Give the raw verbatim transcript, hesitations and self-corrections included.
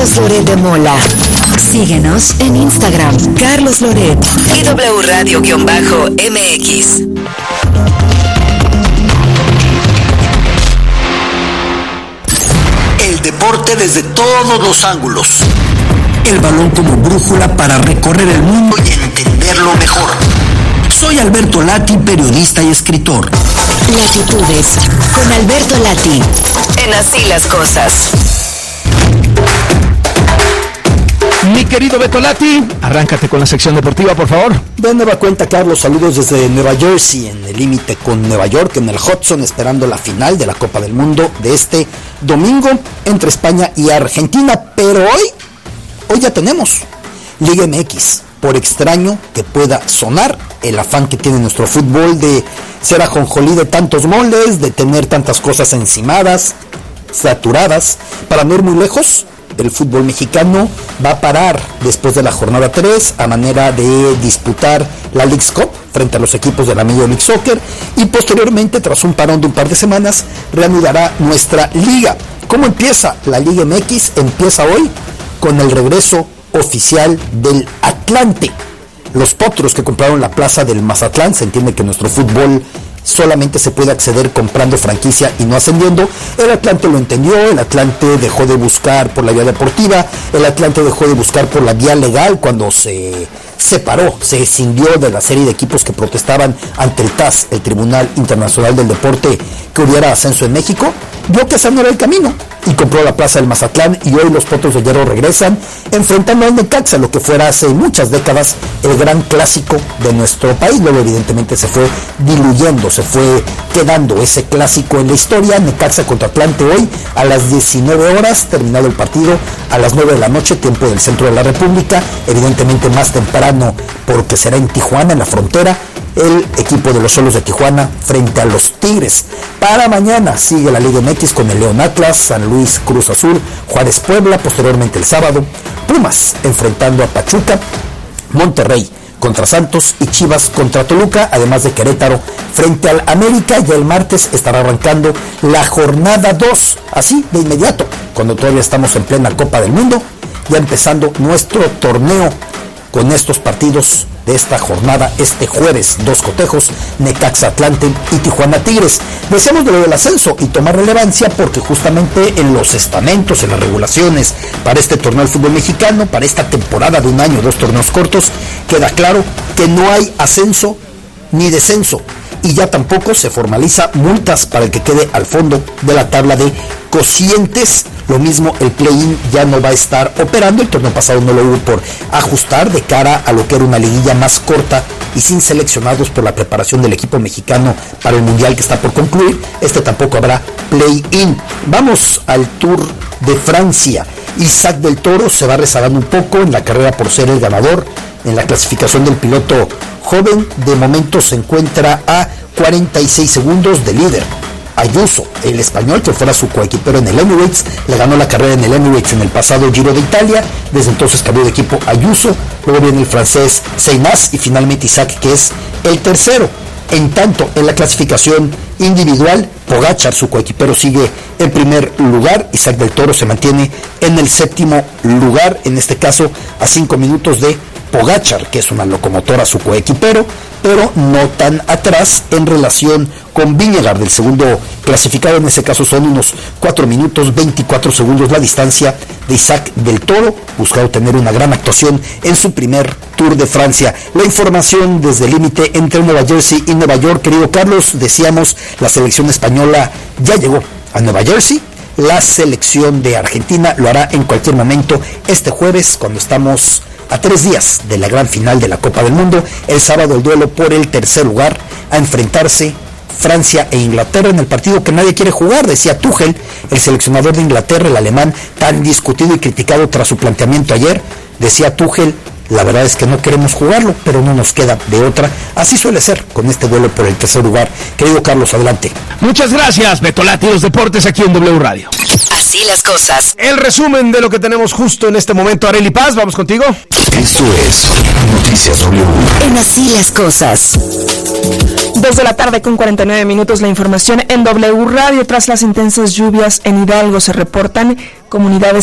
Carlos Loret de Mola. Síguenos en Instagram, Carlos Loret y W Radio-M X. El deporte desde todos los ángulos. El balón como brújula para recorrer el mundo y entenderlo mejor. Soy Alberto Lati, periodista y escritor. Latitudes con Alberto Lati. En Así las Cosas. Mi querido Beto Lati, arráncate con la sección deportiva, por favor. De nueva cuenta, Carlos, saludos desde Nueva Jersey, en el límite con Nueva York, en el Hudson, esperando la final de la Copa del Mundo de este domingo entre España y Argentina. Pero hoy, hoy ya tenemos Liga M X. Por extraño que pueda sonar, el afán que tiene nuestro fútbol de ser ajonjolí de tantos moles, de tener tantas cosas encimadas, saturadas, para no ir muy lejos, el fútbol mexicano va a parar después de la jornada tres a manera de disputar la Leagues Cup frente a los equipos de la Major League Soccer y posteriormente, tras un parón de un par de semanas, reanudará nuestra liga. ¿Cómo empieza la Liga M X? Empieza hoy con el regreso oficial del Atlante. Los potros que compraron la plaza del Mazatlán, se entiende que nuestro fútbol solamente se puede acceder comprando franquicia y no ascendiendo. El Atlante lo entendió, el Atlante dejó de buscar por la vía deportiva, el Atlante dejó de buscar por la vía legal cuando se separó, se escindió de la serie de equipos que protestaban ante el T A S, el Tribunal Internacional del Deporte, que hubiera ascenso en México. Vio que ese no era el camino y compró la plaza del Mazatlán, y hoy los Potros de Hierro regresan enfrentando al Necaxa, lo que fuera hace muchas décadas el gran clásico de nuestro país. Luego evidentemente se fue diluyendo, se fue quedando ese clásico en la historia. Necaxa contra Atlante hoy a las diecinueve horas, terminado el partido a las nueve de la noche, tiempo del centro de la República, evidentemente más temprano porque será en Tijuana, en la frontera, el equipo de los Solos de Tijuana frente a los Tigres. Para mañana sigue la Liga M X con el León Atlas, San Luis Cruz Azul, Juárez Puebla, posteriormente el sábado Pumas enfrentando a Pachuca, Monterrey contra Santos y Chivas contra Toluca, además de Querétaro frente al América. Y el martes estará arrancando la jornada dos, así de inmediato, cuando todavía estamos en plena Copa del Mundo, ya empezando nuestro torneo con estos partidos de esta jornada. Este jueves, dos cotejos, Necaxa Atlante y Tijuana Tigres. Deseamos de lo del ascenso y tomar relevancia porque justamente en los estamentos, en las regulaciones para este torneo del fútbol mexicano, para esta temporada de un año, dos torneos cortos, queda claro que no hay ascenso ni descenso, y ya tampoco se formaliza multas para el que quede al fondo de la tabla de cocientes. Lo mismo, el play-in ya no va a estar operando. El torneo pasado no lo hubo por ajustar de cara a lo que era una liguilla más corta y sin seleccionados por la preparación del equipo mexicano para el mundial que está por concluir. Este tampoco habrá play-in. Vamos al Tour de Francia. Isaac del Toro se va rezagando un poco en la carrera por ser el ganador en la clasificación del piloto joven. De momento se encuentra a cuarenta y seis segundos de líder. Ayuso, el español que fuera su coequipero en el Emirates, le ganó la carrera en el Emirates en el pasado Giro de Italia. Desde entonces cambió de equipo Ayuso, luego viene el francés Seynas y finalmente Isaac, que es el tercero. En tanto, en la clasificación individual, Pogačar, su coequipero, sigue en primer lugar. Isaac del Toro se mantiene en el séptimo lugar, en este caso a cinco minutos de Pogačar, que es una locomotora, su coequipero, pero no tan atrás en relación con Vingegaard, del segundo clasificado. En ese caso son unos cuatro minutos veinticuatro segundos la distancia de Isaac del Toro, buscando tener una gran actuación en su primer Tour de Francia. La información desde el límite entre Nueva Jersey y Nueva York, querido Carlos. Decíamos, la selección española ya llegó a Nueva Jersey. La selección de Argentina lo hará en cualquier momento este jueves, cuando estamos a tres días de la gran final de la Copa del Mundo. El sábado el duelo por el tercer lugar, a enfrentarse Francia e Inglaterra en el partido que nadie quiere jugar, decía Tuchel, el seleccionador de Inglaterra, el alemán, tan discutido y criticado tras su planteamiento ayer. Decía Tuchel, la verdad es que no queremos jugarlo, pero no nos queda de otra. Así suele ser con este duelo por el tercer lugar. Querido Carlos, adelante. Muchas gracias, Beto Lati, los deportes aquí en W Radio. Así las cosas. El resumen de lo que tenemos justo en este momento. Arely Paz, vamos contigo. Esto es Noticias W. En Así las cosas. Dos de la tarde con cuarenta y nueve minutos, la información en W Radio. Tras las intensas lluvias en Hidalgo se reportan comunidades